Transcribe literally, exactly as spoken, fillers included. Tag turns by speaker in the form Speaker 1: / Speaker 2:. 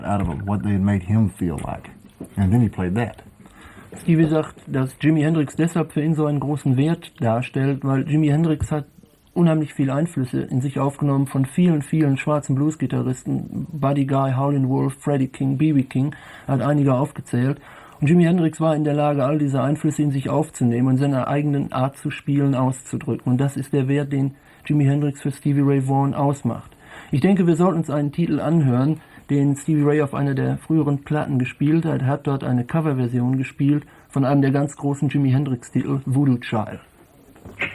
Speaker 1: out of it, what they had made him feel like. And then he played that.
Speaker 2: Stevie sagt, dass Jimi Hendrix deshalb für ihn so einen großen Wert darstellt, weil Jimi Hendrix hat unheimlich viele Einflüsse in sich aufgenommen von vielen, vielen schwarzen Blues-Gitarristen. Buddy Guy, Howlin' Wolf, Freddie King, B B King, er hat einige aufgezählt. Und Jimi Hendrix war in der Lage, all diese Einflüsse in sich aufzunehmen und seiner eigenen Art zu spielen auszudrücken. Und das ist der Wert, den Jimi Hendrix für Stevie Ray Vaughan ausmacht. Ich denke, wir sollten uns einen Titel anhören, den Stevie Ray auf einer der früheren Platten gespielt hat. Er hat dort eine Coverversion gespielt von einem der ganz großen Jimi Hendrix-Titel, Voodoo Child.